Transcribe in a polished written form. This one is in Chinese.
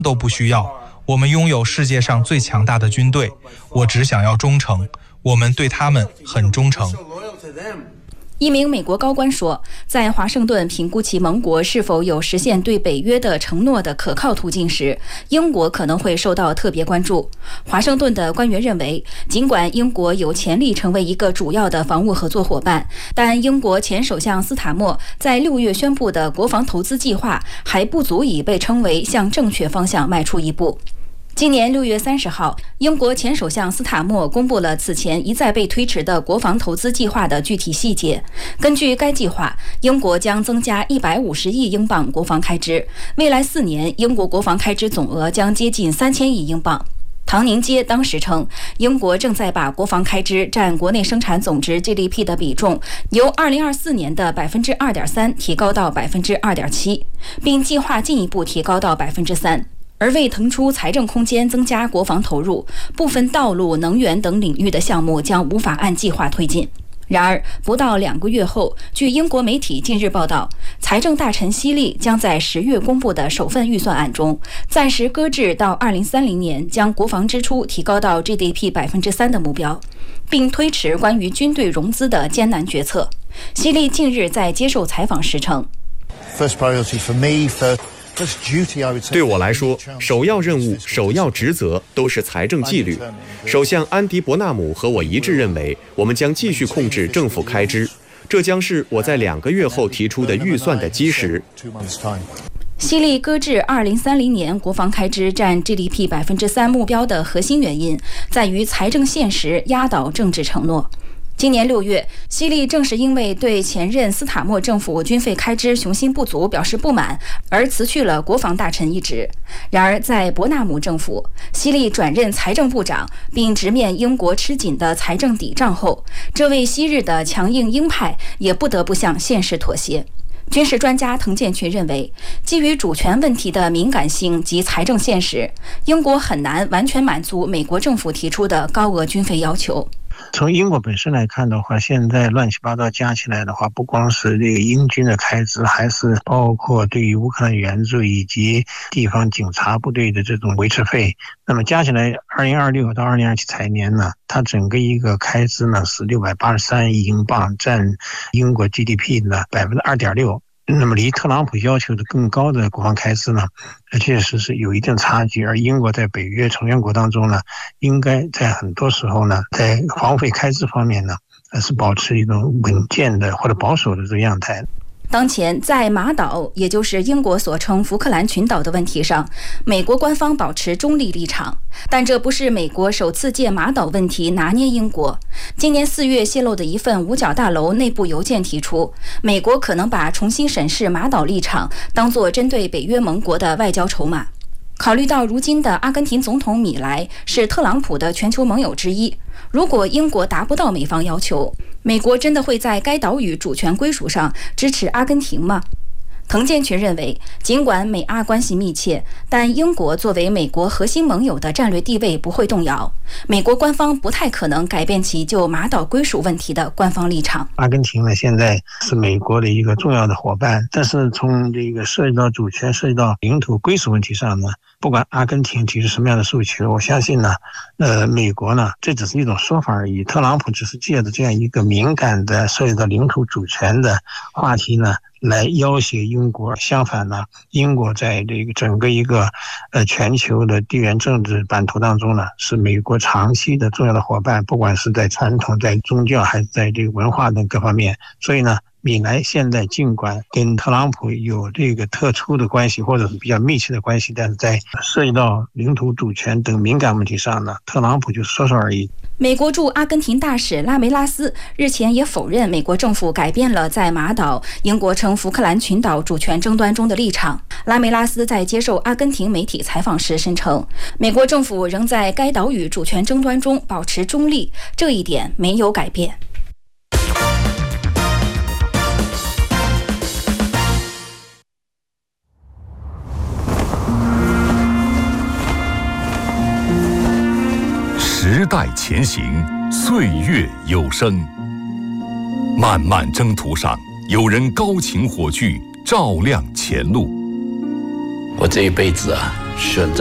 都不需要。我们拥有世界上最强大的军队，我只想要忠诚，我们对他们很忠诚。 一名美国高官说，在华盛顿评估其盟国是否有实现对北约的承诺的可靠途径时，英国可能会受到特别关注。华盛顿的官员认为，尽管英国有潜力成为一个主要的防务合作伙伴，但英国前首相斯塔默在6月宣布的国防投资计划还不足以被称为向正确方向迈出一步。今年6月30号，英国前首相斯塔默公布了此前一再被推迟的国防投资计划的具体细节。根据该计划，英国将增加150亿英镑国防开支，未来4年，英国国防开支总额将接近3000亿英镑。唐宁街当时称，英国正在把国防开支占国内生产总值 GDP 的比重由2024年的 2.3% 提高到 2.7%， 并计划进一步提高到 3%。而为腾出财政空间增加国防投入，部分道路、能源等领域的项目将无法按计划推进。然而，不到2个月后，据英国媒体近日报道，财政大臣希利将在10月公布的首份预算案中，暂时搁置到2030年将国防支出提高到 GDP 3% 的目标，并推迟关于军队融资的艰难决策。希利近日在接受采访时称， 对我来说，首要任务、首要职责都是财政纪律。首相安迪·伯纳姆和我一致认为，我们将继续控制政府开支，这将是我在2个月后提出的预算的基石。 希利搁置2030年国防开支占 GDP 3% 目标的核心原因，在于财政现实压倒政治承诺。今年6月，希利正是因为对前任斯塔默政府军费开支雄心不足表示不满，而辞去了国防大臣一职。然而，在伯纳姆政府，希利转任财政部长，并直面英国吃紧的财政抵账后，这位昔日的强硬鹰派也不得不向现实妥协。军事专家滕建群认为，基于主权问题的敏感性及财政现实，英国很难完全满足美国政府提出的高额军费要求。 从英国本身来看的话，现在乱七八糟加起来的话，不光是这个英军的开支，还是包括对于乌克兰援助以及地方警察部队的这种维持费。那么加起来2026到2027财年呢，它整个一个开支呢是683亿英镑，占英国 GDP 的 2.6%。那么离特朗普要求的更高的国防开支呢，确实是有一定差距。而英国在北约成员国当中呢，应该在很多时候呢，在防卫开支方面呢，是保持一种稳健的或者保守的这个样态。 当前在马岛，也就是英国所称福克兰群岛的问题上，美国官方保持中立立场，但这不是美国首次借马岛问题拿捏英国。今年4月泄露的一份五角大楼内部邮件提出，美国可能把重新审视马岛立场当作针对北约盟国的外交筹码。考虑到如今的阿根廷总统米莱是特朗普的全球盟友之一，如果英国达不到美方要求，美国真的会在该岛屿主权归属上支持阿根廷吗？滕建群认为，尽管美阿关系密切，但英国作为美国核心盟友的战略地位不会动摇。美国官方不太可能改变其就马岛归属问题的官方立场。 阿根廷呢，现在是美国的一个重要的伙伴，但是从这个涉及到主权、涉及到领土归属问题上呢，不管阿根廷提出什么样的诉求，我相信呢，美国呢，这只是一种说法而已。特朗普只是借着这样一个敏感的涉及到领土主权的话题呢，来要挟英国。相反呢，英国在这个整个一个全球的地缘政治版图当中呢，是美国长期的重要的伙伴，不管是在传统、在宗教还是在这个文化等各方面。所以呢，米莱现在尽管跟特朗普有这个特殊的关系，或者是比较密切的关系，但是在涉及到领土主权等敏感问题上呢，特朗普就说说而已。 美国驻阿根廷大使拉梅拉斯日前也否认美国政府改变了在马岛英国称福克兰群岛主权争端中的立场。拉梅拉斯在接受阿根廷媒体采访时声称，美国政府仍在该岛屿主权争端中保持中立，这一点没有改变。 时代前行，岁月有声。漫漫征途上，有人高擎火炬，照亮前路。 我这一辈子选择。